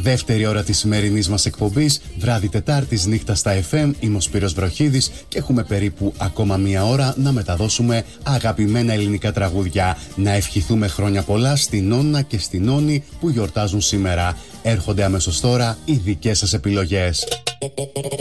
Δεύτερη ώρα της σημερινής μας εκπομπής, βράδυ Τετάρτης, νύχτα στα FM. Είμαι ο Σπύρος Βροχίδης και έχουμε περίπου ακόμα μία ώρα να μεταδώσουμε αγαπημένα ελληνικά τραγούδια. Να ευχηθούμε χρόνια πολλά στην Όνα και στην Όνη που γιορτάζουν σήμερα. Έρχονται αμέσως τώρα οι δικές σας επιλογές.